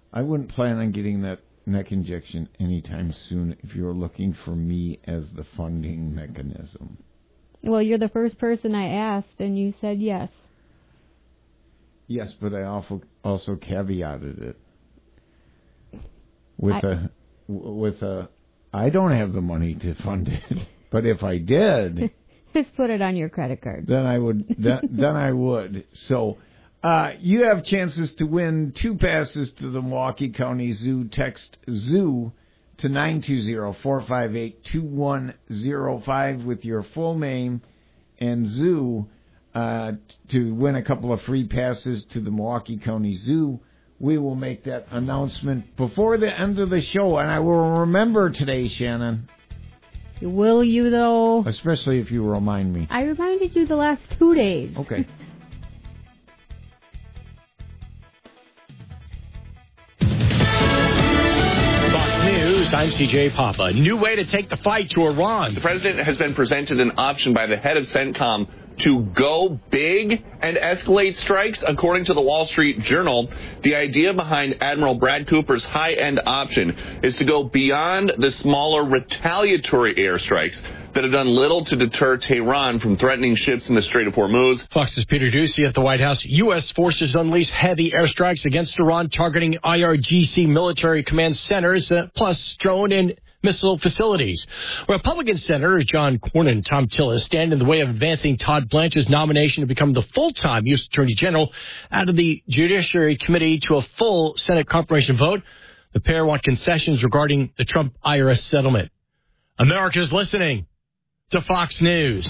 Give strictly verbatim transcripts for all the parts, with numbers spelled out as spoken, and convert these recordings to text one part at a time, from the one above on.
I wouldn't plan on getting that neck injection anytime soon if you were looking for me as the funding mechanism. Well, you're the first person I asked, and you said yes. Yes, but I also also caveated it with I, a with a. I don't have the money to fund it, but if I did, just put it on your credit card. Then I would. then, then I would. So. Uh, you have chances to win two passes to the Milwaukee County Zoo. Text ZOO to nine two zero, four five eight, two one zero five with your full name and zoo uh, to win a couple of free passes to the Milwaukee County Zoo. We will make that announcement before the end of the show, and I will remember today, Shannon. Will you, though? Especially if you remind me. I reminded you the last two days. Okay. I'm C J Papa. New way to take the fight to Iran. The president has been presented an option by the head of CENTCOM to go big and escalate strikes. According to the Wall Street Journal, the idea behind Admiral Brad Cooper's high-end option is to go beyond the smaller retaliatory airstrikes that have done little to deter Tehran from threatening ships in the Strait of Hormuz. Fox's Peter Doocy at the White House. U S forces unleashed heavy airstrikes against Iran, targeting I R G C military command centers, uh, plus drone and missile facilities. Republican Senator John Cornyn and Tom Tillis stand in the way of advancing Todd Blanche's nomination to become the full-time U S Attorney General out of the Judiciary Committee to a full Senate confirmation vote. The pair want concessions regarding the Trump I R S settlement. America's listening to Fox News.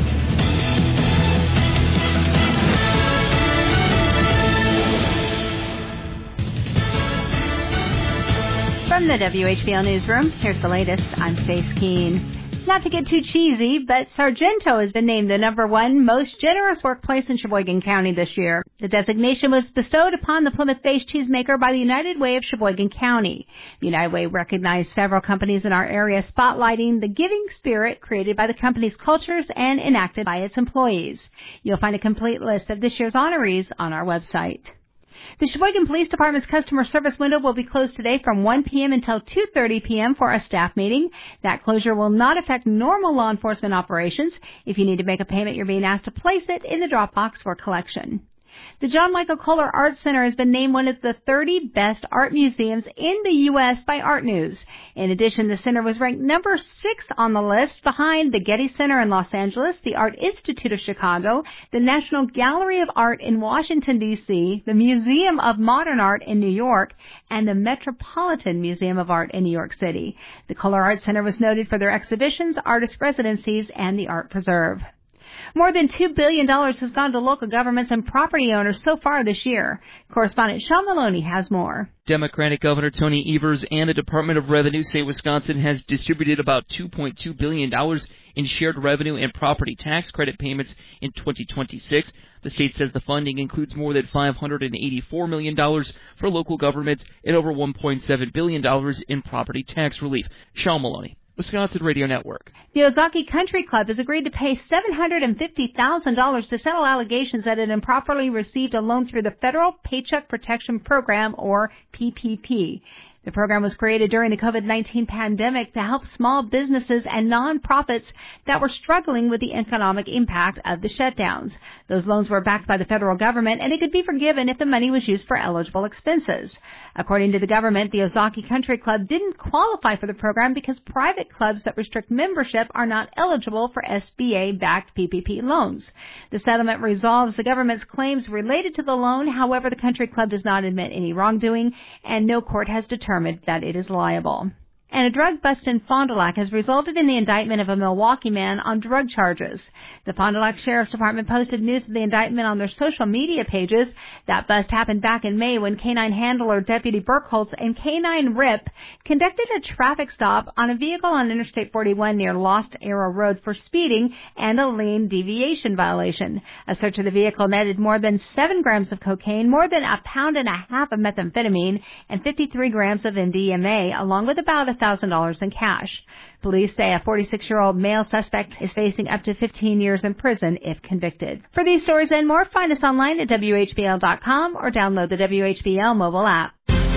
From the W H B L Newsroom, here's the latest. I'm Faith Keene. Not to get too cheesy, but Sargento has been named the number one most generous workplace in Sheboygan County this year. The designation was bestowed upon the Plymouth-based cheesemaker by the United Way of Sheboygan County. The United Way recognized several companies in our area, spotlighting the giving spirit created by the company's cultures and enacted by its employees. You'll find a complete list of this year's honorees on our website. The Sheboygan Police Department's customer service window will be closed today from one p.m. until two thirty p.m. for a staff meeting. That closure will not affect normal law enforcement operations. If you need to make a payment, you're being asked to place it in the drop box for collection. The John Michael Kohler Art Center has been named one of the thirty best art museums in the U S by Art News. In addition, the center was ranked number six on the list, behind the Getty Center in Los Angeles, the Art Institute of Chicago, the National Gallery of Art in Washington, D C, the Museum of Modern Art in New York, and the Metropolitan Museum of Art in New York City. The Kohler Art Center was noted for their exhibitions, artist residencies, and the Art Preserve. More than two billion dollars has gone to local governments and property owners so far this year. Correspondent Sean Maloney has more. Democratic Governor Tony Evers and the Department of Revenue say Wisconsin has distributed about two point two billion dollars in shared revenue and property tax credit payments in twenty twenty-six. The state says the funding includes more than five hundred eighty-four million dollars for local governments and over one point seven billion dollars in property tax relief. Sean Maloney, Wisconsin Radio Network. The Ozaki Country Club has agreed to pay seven hundred fifty thousand dollars to settle allegations that it improperly received a loan through the Federal Paycheck Protection Program, or P P P. The program was created during the COVID nineteen pandemic to help small businesses and nonprofits that were struggling with the economic impact of the shutdowns. Those loans were backed by the federal government, and it could be forgiven if the money was used for eligible expenses. According to the government, the Ozaki Country Club didn't qualify for the program because private clubs that restrict membership are not eligible for S B A-backed P P P loans. The settlement resolves the government's claims related to the loan. However, the country club does not admit any wrongdoing, and no court has determined that it is liable. And a drug bust in Fond du Lac has resulted in the indictment of a Milwaukee man on drug charges. The Fond du Lac Sheriff's Department posted news of the indictment on their social media pages. That bust happened back in May when Canine Handler Deputy Burkholz and Canine Rip conducted a traffic stop on a vehicle on Interstate forty-one near Lost Arrow Road for speeding and a lane deviation violation. A search of the vehicle netted more than seven grams of cocaine, more than a pound and a half of methamphetamine, and fifty-three grams of M D M A, along with about a thousand dollars in cash. Police say a forty-six-year-old male suspect is facing up to fifteen years in prison if convicted. For these stories and more, find us online at W H B L dot com or download the W H B L mobile app.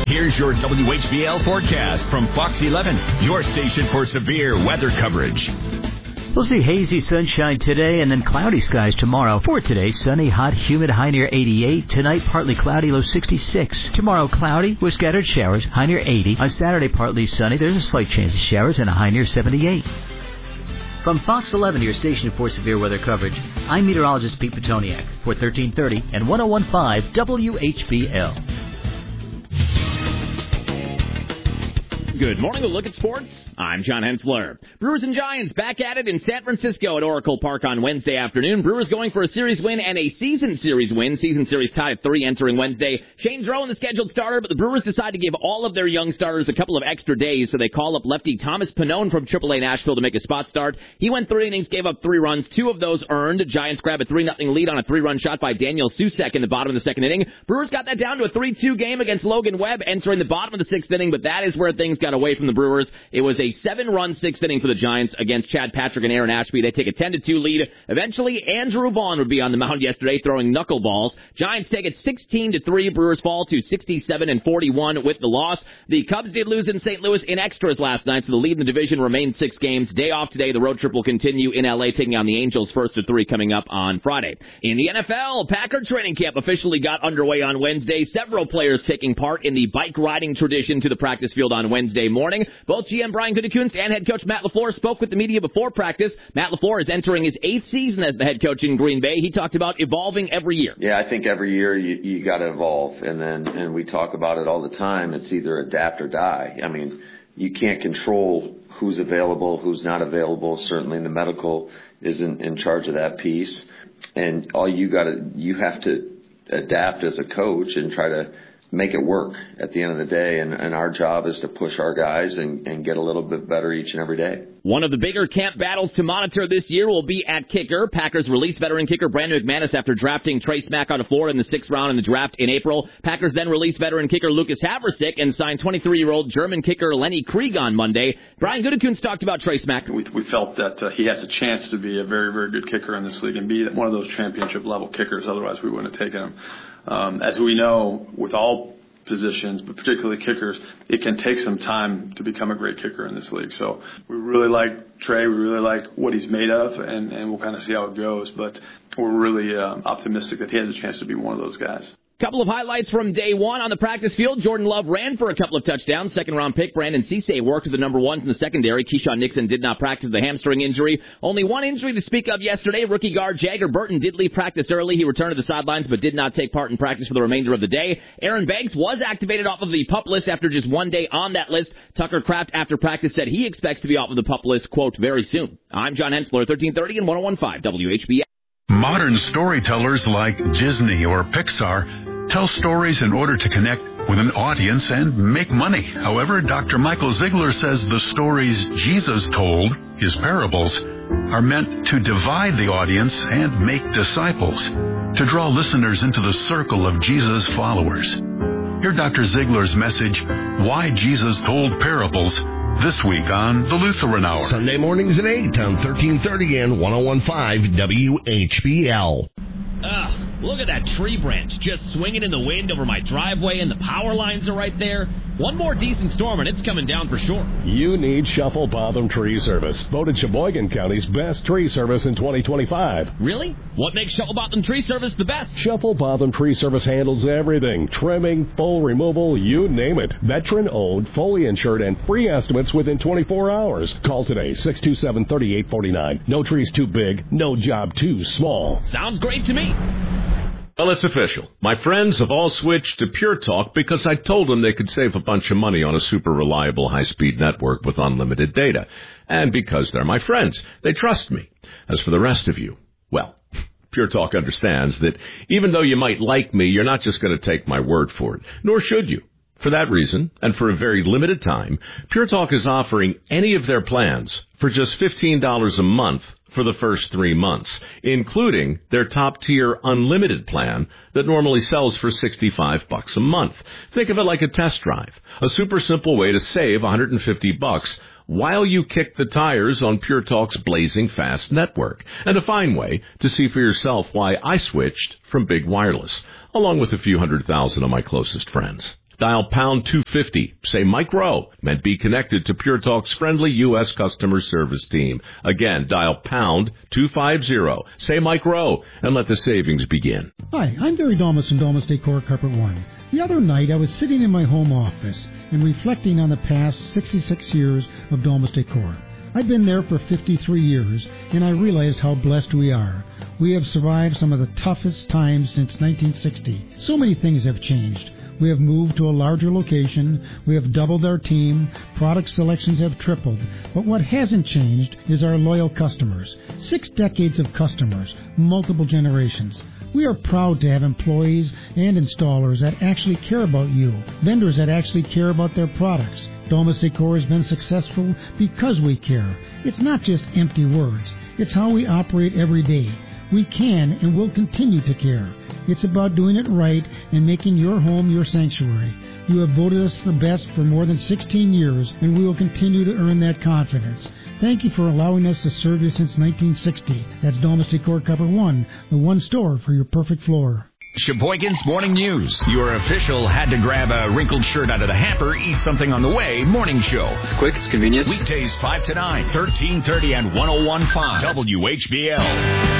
Here's your W H B L forecast from Fox eleven, your station for severe weather coverage. We'll see hazy sunshine today and then cloudy skies tomorrow. For today, sunny, hot, humid, high near eighty-eight. Tonight, partly cloudy, low sixty-six. Tomorrow, cloudy with scattered showers, high near eighty. On Saturday, partly sunny. There's a slight chance of showers and a high near seventy-eight. From Fox eleven, your station for severe weather coverage, I'm meteorologist Pete Petoniak for thirteen thirty and one oh one point five W H B L. Good morning. A look at sports. I'm John Hensler. Brewers and Giants back at it in San Francisco at Oracle Park on Wednesday afternoon. Brewers going for a series win and a season series win. Season series tie at three entering Wednesday. Shane Drohan, the scheduled starter, but the Brewers decide to give all of their young starters a couple of extra days, so they call up lefty Thomas Pannone from triple A Nashville to make a spot start. He went three innings, gave up three runs, two of those earned. Giants grab a three nothing lead on a three-run shot by Daniel Susek in the bottom of the second inning. Brewers got that down to a three two game against Logan Webb entering the bottom of the sixth inning, but that is where things got away from the Brewers. It was a seven-run sixth inning for the Giants against Chad Patrick and Aaron Ashby. They take a ten to two lead. Eventually, Andrew Vaughn would be on the mound yesterday throwing knuckleballs. Giants take it sixteen to three. Brewers fall to sixty-seven and forty-one with the loss. The Cubs did lose in Saint Louis in extras last night, so the lead in the division remains six games. Day off today. The road trip will continue in L A, taking on the Angels first of three coming up on Friday. In the N F L, Packer training camp officially got underway on Wednesday. Several players taking part in the bike riding tradition to the practice field on Wednesday morning. Both G M Brian Gutekunst and head coach Matt LaFleur spoke with the media before practice. Matt LaFleur is entering his eighth season as the head coach in Green Bay. He talked about evolving every year. Yeah, I think every year you, you got to evolve, and then and we talk about it all the time. It's either adapt or die. I mean, you can't control who's available, who's not available. Certainly, the medical isn't in charge of that piece, and all you got to you have to adapt as a coach and try to make it work at the end of the day, and, and our job is to push our guys and, and get a little bit better each and every day. One of the bigger camp battles to monitor this year will be at kicker. Packers released veteran kicker Brandon McManus after drafting Trey Smack out of Florida in the sixth round in the draft in April. Packers then released veteran kicker Lucas Haversick and signed twenty-three-year-old German kicker Lenny Krieg on Monday. Brian Gutekunst talked about Trey Smack. We, we felt that uh, he has a chance to be a very, very good kicker in this league and be one of those championship-level kickers. Otherwise, we wouldn't have taken him. Um, as we know, with all positions, but particularly kickers, it can take some time to become a great kicker in this league. So we really like Trey. We really like what he's made of, and, and we'll kind of see how it goes. But we're really uh, optimistic that he has a chance to be one of those guys. Couple of highlights from day one on the practice field. Jordan Love ran for a couple of touchdowns. Second-round pick Brandon Cisse worked with the number ones in the secondary. Keyshawn Nixon did not practice the hamstring injury. Only one injury to speak of yesterday. Rookie guard Jagger Burton did leave practice early. He returned to the sidelines but did not take part in practice for the remainder of the day. Aaron Banks was activated off of the PUP list after just one day on that list. Tucker Kraft, after practice, said he expects to be off of the PUP list, quote, very soon. I'm John Hensler, thirteen thirty and one oh one point five W H B L. Modern storytellers like Disney or Pixar tell stories in order to connect with an audience and make money. However, Doctor Michael Ziegler says the stories Jesus told, his parables, are meant to divide the audience and make disciples, to draw listeners into the circle of Jesus' followers. Hear Doctor Ziegler's message, Why Jesus Told Parables, this week on The Lutheran Hour. Sunday mornings at eight on thirteen thirty and one oh one point five W H B L. Ugh, look at that tree branch just swinging in the wind over my driveway, and the power lines are right there. One more decent storm and it's coming down for sure. You need Shuffle Botham Tree Service, voted Sheboygan County's best tree service in twenty twenty-five. Really? What makes Shuffle Botham Tree Service the best? Shuffle Botham Tree Service handles everything. Trimming, full removal, you name it. Veteran-owned, fully insured, and free estimates within twenty-four hours. Call today, six two seven, three eight four nine. No tree's too big, no job too small. Sounds great to me. Well, it's official. My friends have all switched to Pure Talk because I told them they could save a bunch of money on a super reliable high-speed network with unlimited data. And because they're my friends, they trust me. As for the rest of you, well, Pure Talk understands that even though you might like me, you're not just going to take my word for it, nor should you. For that reason, and for a very limited time, Pure Talk is offering any of their plans for just fifteen dollars a month for the first three months, including their top-tier unlimited plan that normally sells for sixty-five bucks a month. Think of it like a test drive, a super simple way to save one hundred fifty bucks while you kick the tires on Pure Talk's blazing fast network, and a fine way to see for yourself why I switched from Big Wireless, along with a few hundred thousand of my closest friends. Dial pound two fifty. Say Mike Rowe and be connected to Pure Talk's friendly U S customer service team. Again, dial pound two fifty. Say Mike Rowe and let the savings begin. Hi, I'm Gary Domus from Domus Decor Carpet One. The other night, I was sitting in my home office and reflecting on the past sixty-six years of Domus Decor. I've been there for fifty-three years, and I realized how blessed we are. We have survived some of the toughest times since nineteen sixty. So many things have changed. We have moved to a larger location, we have doubled our team, product selections have tripled, but what hasn't changed is our loyal customers. Six decades of customers, multiple generations. We are proud to have employees and installers that actually care about you, vendors that actually care about their products. Domus Decor has been successful because we care. It's not just empty words. It's how we operate every day. We can and will continue to care. It's about doing it right and making your home your sanctuary. You have voted us the best for more than sixteen years, and we will continue to earn that confidence. Thank you for allowing us to serve you since nineteen sixty. That's Domus Decor Carpet One, the one store for your perfect floor. Sheboygan's Morning News. Your official had to grab a wrinkled shirt out of the hamper, eat something on the way morning show. It's quick, it's convenient. Weekdays five to nine, thirteen thirty and one oh one point five W H B L.